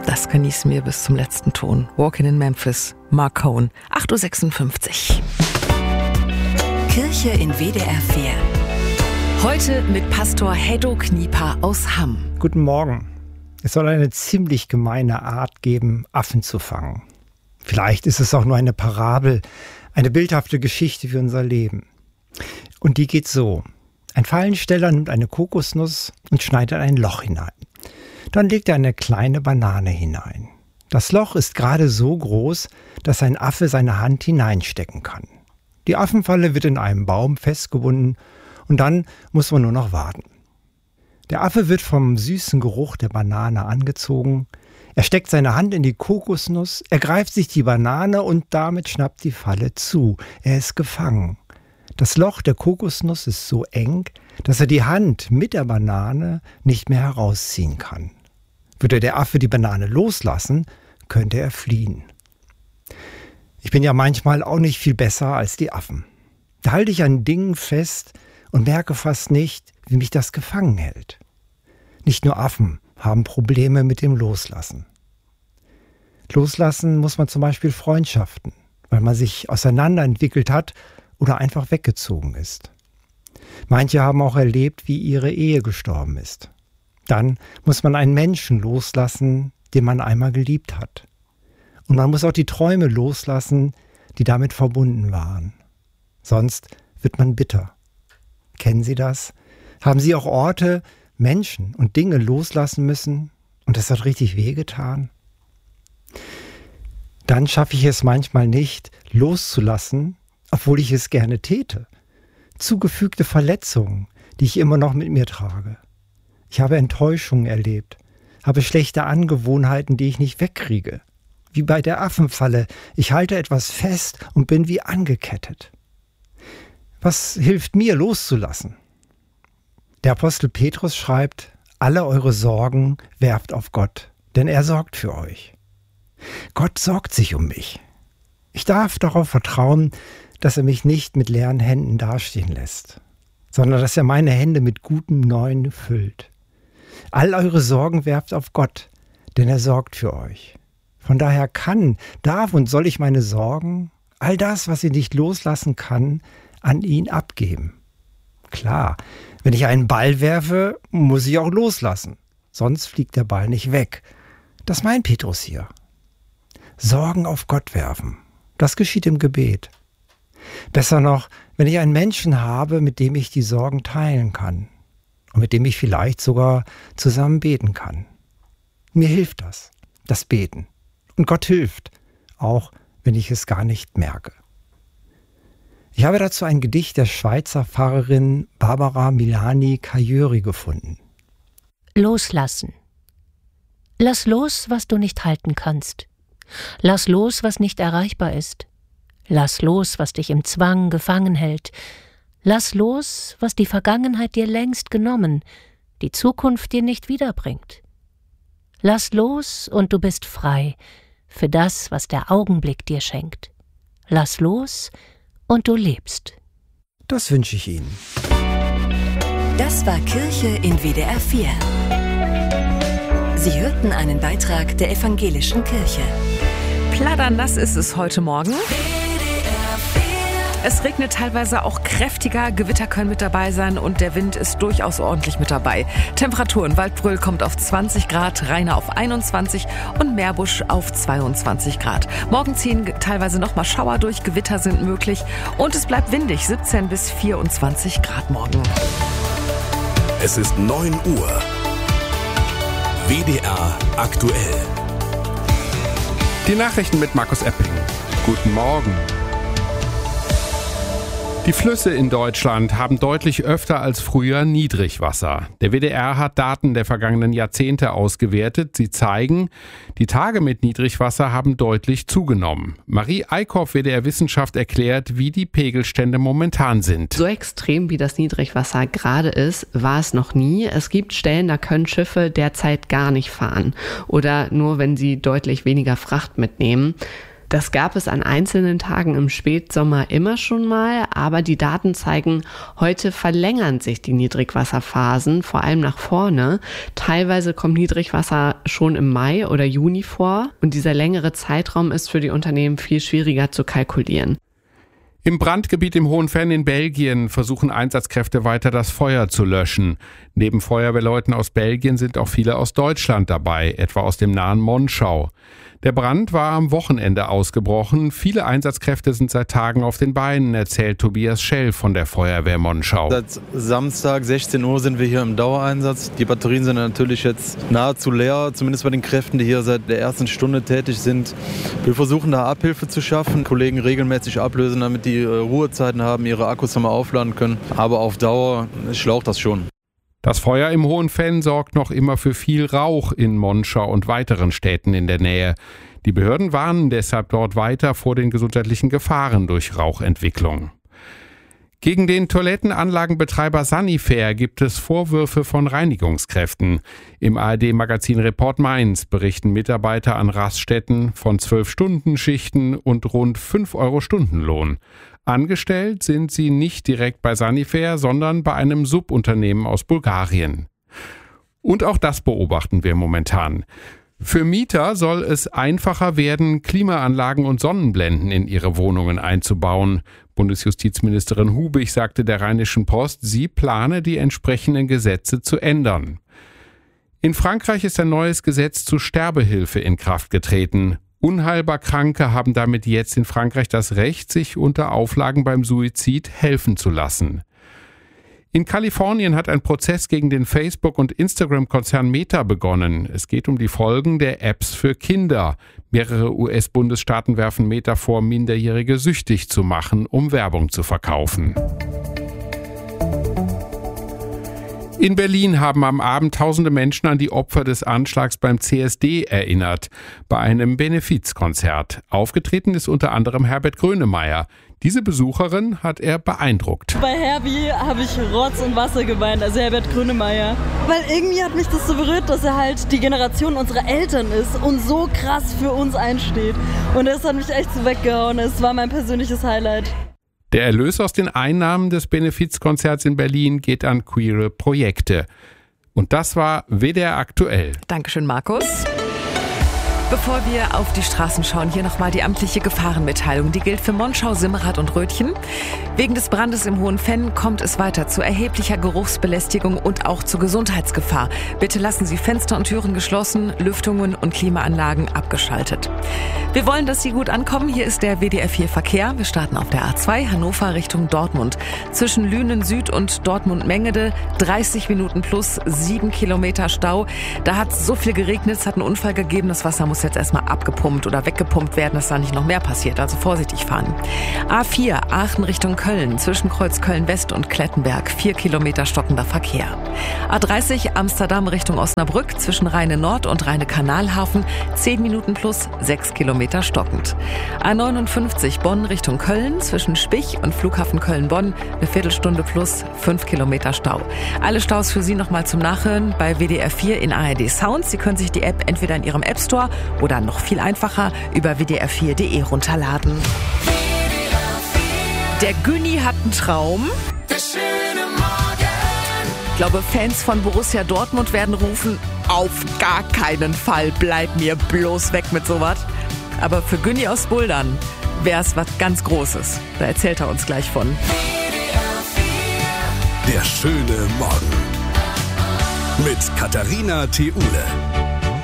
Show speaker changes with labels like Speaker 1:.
Speaker 1: Das genießen wir bis zum letzten Ton. Walking in Memphis, Mark Cohn, 8.56 Uhr.
Speaker 2: Kirche in WDR 4. Heute mit Pastor Heddo Knieper aus Hamm.
Speaker 3: Guten Morgen. Es soll eine ziemlich gemeine Art geben, Affen zu fangen. Vielleicht ist es auch nur eine Parabel, eine bildhafte Geschichte für unser Leben. Und die geht so. Ein Fallensteller nimmt eine Kokosnuss und schneidet ein Loch hinein. Dann legt er eine kleine Banane hinein. Das Loch ist gerade so groß, dass ein Affe seine Hand hineinstecken kann. Die Affenfalle wird in einem Baum festgebunden und dann muss man nur noch warten. Der Affe wird vom süßen Geruch der Banane angezogen. Er steckt seine Hand in die Kokosnuss, ergreift sich die Banane und damit schnappt die Falle zu. Er ist gefangen. Das Loch der Kokosnuss ist so eng, dass er die Hand mit der Banane nicht mehr herausziehen kann. Würde der Affe die Banane loslassen, könnte er fliehen. Ich bin ja manchmal auch nicht viel besser als die Affen. Da halte ich an Dingen fest und merke fast nicht, wie mich das gefangen hält. Nicht nur Affen haben Probleme mit dem Loslassen. Loslassen muss man zum Beispiel Freundschaften, weil man sich auseinanderentwickelt hat oder einfach weggezogen ist. Manche haben auch erlebt, wie ihre Ehe gestorben ist. Dann muss man einen Menschen loslassen, den man einmal geliebt hat. Und man muss auch die Träume loslassen, die damit verbunden waren. Sonst wird man bitter. Kennen Sie das? Haben Sie auch Orte, Menschen und Dinge loslassen müssen und das hat richtig wehgetan? Dann schaffe ich es manchmal nicht, loszulassen, obwohl ich es gerne täte. Zugefügte Verletzungen, die ich immer noch mit mir trage. Ich habe Enttäuschungen erlebt, habe schlechte Angewohnheiten, die ich nicht wegkriege. Wie bei der Affenfalle, ich halte etwas fest und bin wie angekettet. Was hilft mir, loszulassen? Der Apostel Petrus schreibt, alle eure Sorgen werft auf Gott, denn er sorgt für euch. Gott sorgt sich um mich. Ich darf darauf vertrauen, dass er mich nicht mit leeren Händen dastehen lässt, sondern dass er meine Hände mit gutem Neuen füllt. All eure Sorgen werft auf Gott, denn er sorgt für euch. Von daher kann, darf und soll ich meine Sorgen, all das, was ich nicht loslassen kann, an ihn abgeben. Klar, wenn ich einen Ball werfe, muss ich auch loslassen, sonst fliegt der Ball nicht weg. Das meint Petrus hier. Sorgen auf Gott werfen, das geschieht im Gebet. Besser noch, wenn ich einen Menschen habe, mit dem ich die Sorgen teilen kann und mit dem ich vielleicht sogar zusammen beten kann. Mir hilft das Beten. Und Gott hilft, auch wenn ich es gar nicht merke. Ich habe dazu ein Gedicht der Schweizer Pfarrerin Barbara Milani Cajori gefunden.
Speaker 4: Loslassen. Lass los, was du nicht halten kannst. Lass los, was nicht erreichbar ist. Lass los, was dich im Zwang gefangen hält. Lass los, was die Vergangenheit dir längst genommen, die Zukunft dir nicht wiederbringt. Lass los und du bist frei für das, was der Augenblick dir schenkt. Lass los und du lebst.
Speaker 3: Das wünsche ich Ihnen.
Speaker 2: Das war Kirche in WDR 4. Sie hörten einen Beitrag der Evangelischen Kirche.
Speaker 1: Pladanas ist es heute Morgen. Es regnet teilweise auch kräftiger, Gewitter können mit dabei sein und der Wind ist durchaus ordentlich mit dabei. Temperaturen: Waldbröl kommt auf 20 Grad, Rheine auf 21 und Meerbusch auf 22 Grad. Morgen ziehen teilweise nochmal Schauer durch, Gewitter sind möglich und es bleibt windig, 17 bis 24 Grad morgen.
Speaker 5: Es ist 9 Uhr. WDR aktuell.
Speaker 6: Die Nachrichten mit Markus Epping. Guten Morgen. Die Flüsse in Deutschland haben deutlich öfter als früher Niedrigwasser. Der WDR hat Daten der vergangenen Jahrzehnte ausgewertet. Sie zeigen, die Tage mit Niedrigwasser haben deutlich zugenommen. Marie Eickhoff, WDR Wissenschaft, erklärt, wie die Pegelstände momentan sind.
Speaker 7: So extrem wie das Niedrigwasser gerade ist, war es noch nie. Es gibt Stellen, da können Schiffe derzeit gar nicht fahren oder nur, wenn sie deutlich weniger Fracht mitnehmen. Das gab es an einzelnen Tagen im Spätsommer immer schon mal, aber die Daten zeigen, heute verlängern sich die Niedrigwasserphasen, vor allem nach vorne. Teilweise kommt Niedrigwasser schon im Mai oder Juni vor und dieser längere Zeitraum ist für die Unternehmen viel schwieriger zu kalkulieren.
Speaker 6: Im Brandgebiet im Hohen Venn in Belgien versuchen Einsatzkräfte weiter das Feuer zu löschen. Neben Feuerwehrleuten aus Belgien sind auch viele aus Deutschland dabei, etwa aus dem nahen Monschau. Der Brand war am Wochenende ausgebrochen. Viele Einsatzkräfte sind seit Tagen auf den Beinen, erzählt Tobias Schell von der Feuerwehr Monschau.
Speaker 8: Seit Samstag 16 Uhr sind wir hier im Dauereinsatz. Die Batterien sind natürlich jetzt nahezu leer, zumindest bei den Kräften, die hier seit der ersten Stunde tätig sind. Wir versuchen da Abhilfe zu schaffen, Kollegen regelmäßig ablösen, damit die Ruhezeiten haben, ihre Akkus nochmal aufladen können. Aber auf Dauer schlaucht das schon.
Speaker 6: Das Feuer im Hohen Venn sorgt noch immer für viel Rauch in Monschau und weiteren Städten in der Nähe. Die Behörden warnen deshalb dort weiter vor den gesundheitlichen Gefahren durch Rauchentwicklung. Gegen den Toilettenanlagenbetreiber Sanifair gibt es Vorwürfe von Reinigungskräften. Im ARD-Magazin Report Mainz berichten Mitarbeiter an Raststätten von 12-Stunden-Schichten und rund 5 € Stundenlohn. Angestellt sind sie nicht direkt bei Sanifair, sondern bei einem Subunternehmen aus Bulgarien. Und auch das beobachten wir momentan. Für Mieter soll es einfacher werden, Klimaanlagen und Sonnenblenden in ihre Wohnungen einzubauen. Bundesjustizministerin Hubig sagte der Rheinischen Post, sie plane die entsprechenden Gesetze zu ändern. In Frankreich ist ein neues Gesetz zur Sterbehilfe in Kraft getreten. Unheilbar Kranke haben damit jetzt in Frankreich das Recht, sich unter Auflagen beim Suizid helfen zu lassen. In Kalifornien hat ein Prozess gegen den Facebook- und Instagram-Konzern Meta begonnen. Es geht um die Folgen der Apps für Kinder. Mehrere US-Bundesstaaten werfen Meta vor, Minderjährige süchtig zu machen, um Werbung zu verkaufen. In Berlin haben am Abend tausende Menschen an die Opfer des Anschlags beim CSD erinnert, bei einem Benefizkonzert. Aufgetreten ist unter anderem Herbert Grönemeyer. Diese Besucherin hat er beeindruckt.
Speaker 9: Bei Herbie habe ich Rotz und Wasser geweint, also Herbert Grönemeyer. Weil irgendwie hat mich das so berührt, dass er halt die Generation unserer Eltern ist und so krass für uns einsteht. Und das hat mich echt so weggehauen. Es war mein persönliches Highlight.
Speaker 6: Der Erlös aus den Einnahmen des Benefizkonzerts in Berlin geht an queere Projekte. Und das war WDR aktuell.
Speaker 1: Dankeschön, Markus. Bevor wir auf die Straßen schauen, hier nochmal die amtliche Gefahrenmitteilung. Die gilt für Monschau, Simmerath und Rötchen. Wegen des Brandes im Hohen Venn kommt es weiter zu erheblicher Geruchsbelästigung und auch zu Gesundheitsgefahr. Bitte lassen Sie Fenster und Türen geschlossen, Lüftungen und Klimaanlagen abgeschaltet. Wir wollen, dass Sie gut ankommen. Hier ist der WDR 4 Verkehr. Wir starten auf der A2 Hannover Richtung Dortmund. Zwischen Lünen Süd und Dortmund-Mengede 30 Minuten plus 7 Kilometer Stau. Da hat so viel geregnet, es hat einen Unfall gegeben. Das Wasser muss jetzt erstmal abgepumpt oder weggepumpt werden, dass da nicht noch mehr passiert. Also vorsichtig fahren. A4 Aachen Richtung Köln. Zwischen Kreuz Köln-West und Klettenberg 4 Kilometer stockender Verkehr. A30 Amsterdam Richtung Osnabrück. Zwischen Rheine-Nord und Rheine-Kanalhafen 10 Minuten plus 6 Kilometer stockend. A59 Bonn Richtung Köln. Zwischen Spich und Flughafen Köln-Bonn eine Viertelstunde plus 5 Kilometer Stau. Alle Staus für Sie nochmal zum Nachhören bei WDR 4 in ARD Sounds. Sie können sich die App entweder in Ihrem App Store oder noch viel einfacher über wdr4.de runterladen. Der Günni hat einen Traum. Ich glaube, Fans von Borussia Dortmund werden rufen, auf gar keinen Fall, bleib mir bloß weg mit sowas. Aber für Günni aus Buldern wäre es was ganz Großes. Da erzählt er uns gleich von.
Speaker 5: Der schöne Morgen mit Katharina Theule.